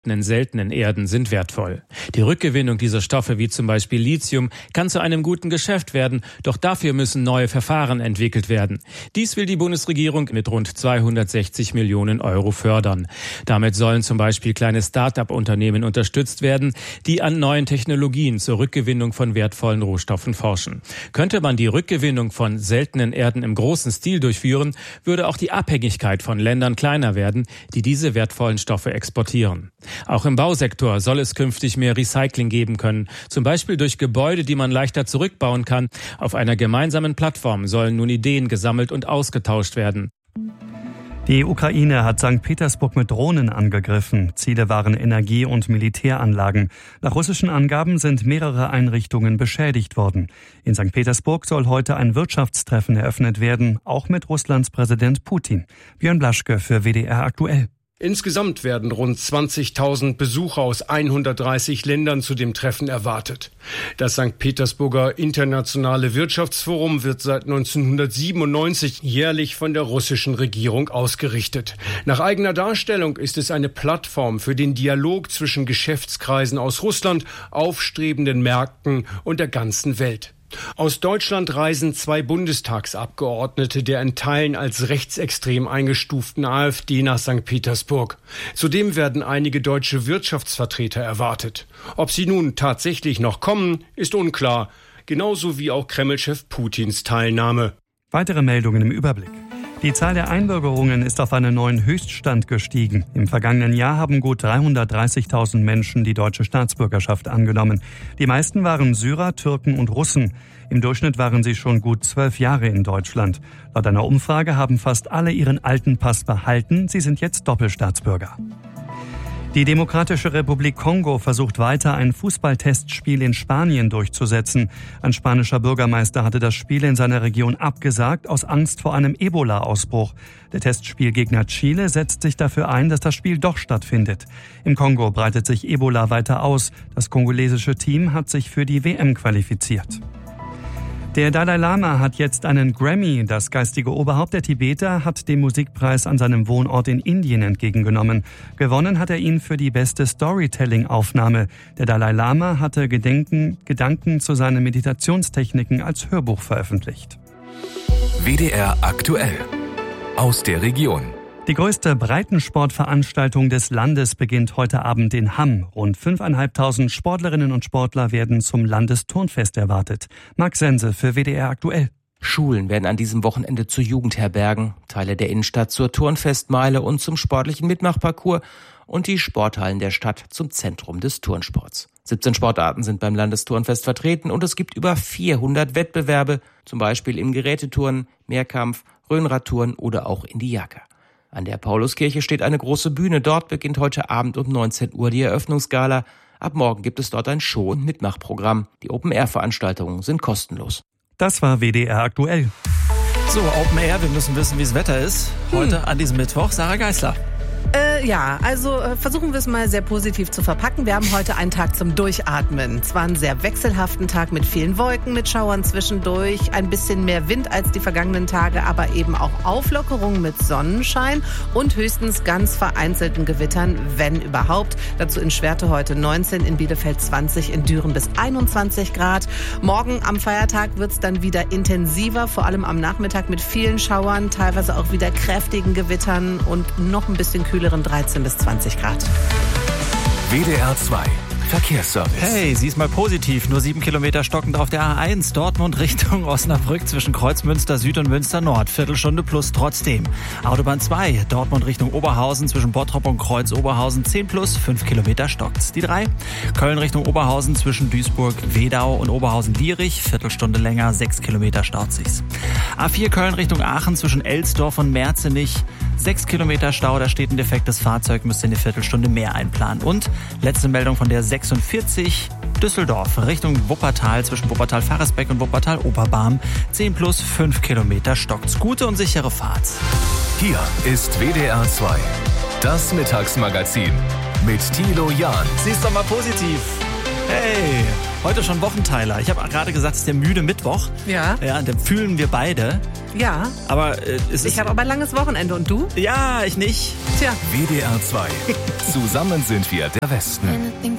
seltenen Erden sind wertvoll. Die Rückgewinnung dieser Stoffe, wie zum Beispiel Lithium, kann zu einem guten Geschäft werden, doch dafür müssen neue Verfahren entwickelt werden. Dies will die Bundesregierung mit rund 260 Millionen Euro fördern. Damit sollen zum Beispiel kleine Start-up-Unternehmen unterstützt werden, die an neuen Technologien zur Rückgewinnung von wertvollen Rohstoffen forschen. Könnte man die Rückgewinnung von seltenen Erden im großen Stil durchführen, würde auch die Abhängigkeit von Ländern kleiner werden, die diese wertvollen Stoffe exportieren. Auch im Bausektor soll es künftig mehr Recycling geben können, zum Beispiel durch Gebäude, die man leichter zurückbauen kann. Auf einer gemeinsamen Plattform sollen nun Ideen gesammelt und ausgetauscht werden. Die Ukraine hat St. Petersburg mit Drohnen angegriffen. Ziele waren Energie- und Militäranlagen. Nach russischen Angaben sind mehrere Einrichtungen beschädigt worden. In St. Petersburg soll heute ein Wirtschaftstreffen eröffnet werden, auch mit Russlands Präsident Putin. Björn Blaschke für WDR aktuell. Insgesamt werden rund 20.000 Besucher aus 130 Ländern zu dem Treffen erwartet. Das St. Petersburger Internationale Wirtschaftsforum wird seit 1997 jährlich von der russischen Regierung ausgerichtet. Nach eigener Darstellung ist es eine Plattform für den Dialog zwischen Geschäftskreisen aus Russland, aufstrebenden Märkten und der ganzen Welt. Aus Deutschland reisen 2 Bundestagsabgeordnete der in Teilen als rechtsextrem eingestuften AfD nach St. Petersburg. Zudem werden einige deutsche Wirtschaftsvertreter erwartet. Ob sie nun tatsächlich noch kommen, ist unklar. Genauso wie auch Kreml-Chef Putins Teilnahme. Weitere Meldungen im Überblick. Die Zahl der Einbürgerungen ist auf einen neuen Höchststand gestiegen. Im vergangenen Jahr haben gut 330.000 Menschen die deutsche Staatsbürgerschaft angenommen. Die meisten waren Syrer, Türken und Russen. Im Durchschnitt waren sie schon gut 12 Jahre in Deutschland. Laut einer Umfrage haben fast alle ihren alten Pass behalten. Sie sind jetzt Doppelstaatsbürger. Die Demokratische Republik Kongo versucht weiter, ein Fußballtestspiel in Spanien durchzusetzen. Ein spanischer Bürgermeister hatte das Spiel in seiner Region abgesagt, aus Angst vor einem Ebola-Ausbruch. Der Testspielgegner Chile setzt sich dafür ein, dass das Spiel doch stattfindet. Im Kongo breitet sich Ebola weiter aus. Das kongolesische Team hat sich für die WM qualifiziert. Der Dalai Lama hat jetzt einen Grammy. Das geistige Oberhaupt der Tibeter hat den Musikpreis an seinem Wohnort in Indien entgegengenommen. Gewonnen hat er ihn für die beste Storytelling-Aufnahme. Der Dalai Lama hatte Gedanken zu seinen Meditationstechniken als Hörbuch veröffentlicht. WDR aktuell. Aus der Region. Die größte Breitensportveranstaltung des Landes beginnt heute Abend in Hamm. Rund 5.500 Sportlerinnen und Sportler werden zum Landesturnfest erwartet. Marc Sense für WDR aktuell. Schulen werden an diesem Wochenende zu Jugendherbergen, Teile der Innenstadt zur Turnfestmeile und zum sportlichen Mitmachparcours und die Sporthallen der Stadt zum Zentrum des Turnsports. 17 Sportarten sind beim Landesturnfest vertreten und es gibt über 400 Wettbewerbe, zum Beispiel im Geräteturnen, Mehrkampf, Rhönradtouren oder auch in die Jacke. An der Pauluskirche steht eine große Bühne. Dort beginnt heute Abend um 19 Uhr die Eröffnungsgala. Ab morgen gibt es dort ein Show- und Mitmachprogramm. Die Open-Air-Veranstaltungen sind kostenlos. Das war WDR aktuell. So, Open Air, wir müssen wissen, wie das Wetter ist. Heute an diesem Mittwoch, Sarah Geisler. Versuchen wir es mal sehr positiv zu verpacken. Wir haben heute einen Tag zum Durchatmen. Zwar einen sehr wechselhaften Tag mit vielen Wolken, mit Schauern zwischendurch, ein bisschen mehr Wind als die vergangenen Tage, aber eben auch Auflockerung mit Sonnenschein und höchstens ganz vereinzelten Gewittern, wenn überhaupt. Dazu in Schwerte heute 19, in Bielefeld 20, in Düren bis 21 Grad. Morgen am Feiertag wird es dann wieder intensiver, vor allem am Nachmittag mit vielen Schauern, teilweise auch wieder kräftigen Gewittern und noch ein bisschen kühleren 13 bis 20 Grad. WDR 2 Verkehrsservice. Hey, sieh's mal positiv. Nur 7 Kilometer stockend auf der A1 Dortmund Richtung Osnabrück zwischen Kreuzmünster Süd und Münster Nord. Viertelstunde plus trotzdem. Autobahn 2 Dortmund Richtung Oberhausen zwischen Bottrop und Kreuz Oberhausen 10 plus 5 Kilometer stockt's. Die 3 Köln Richtung Oberhausen zwischen Duisburg, Wedau und Oberhausen-Dierich. Viertelstunde länger, 6 Kilometer staut sich's. A4 Köln Richtung Aachen zwischen Elsdorf und Merzenich. 6 Kilometer Stau, da steht ein defektes Fahrzeug, müsst ihr eine Viertelstunde mehr einplanen. Und letzte Meldung von der 46 Düsseldorf Richtung Wuppertal zwischen Wuppertal-Faresbeck und Wuppertal-Oberbarm. 10 plus 5 Kilometer stockt's. Gute und sichere Fahrt. Hier ist WDR 2, das Mittagsmagazin mit Thilo Jahn. Siehst doch mal positiv. Hey, heute schon Wochenteiler. Ich habe gerade gesagt, es ist der müde Mittwoch. Ja. Ja, den fühlen wir beide. Ja. Aber ich habe aber ein langes Wochenende. Und du? Ja, ich nicht. Tja. WDR 2. Zusammen sind wir der Westen.